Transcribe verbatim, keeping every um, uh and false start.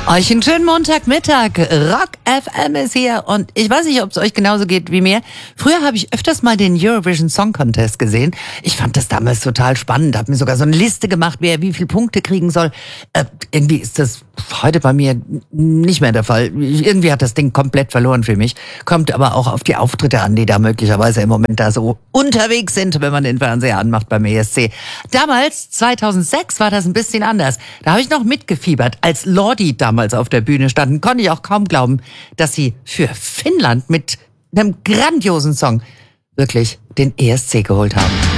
Euch einen schönen Montagmittag. Rock F M ist hier und ich weiß nicht, ob es euch genauso geht wie mir. Früher habe ich öfters mal den Eurovision Song Contest gesehen. Ich fand das damals total spannend. Habe mir sogar so eine Liste gemacht, wer wie viele Punkte kriegen soll. Äh, irgendwie ist das heute bei mir nicht mehr der Fall. Irgendwie hat das Ding komplett verloren für mich. Kommt aber auch auf die Auftritte an, die da möglicherweise im Moment da so unterwegs sind, wenn man den Fernseher anmacht beim E S C. Damals, zweitausendsechs, war das ein bisschen anders. Da habe ich noch mitgefiebert. Als Lordi damals auf der Bühne standen, konnte ich auch kaum glauben, dass sie für Finnland mit einem grandiosen Song wirklich den E S C geholt haben.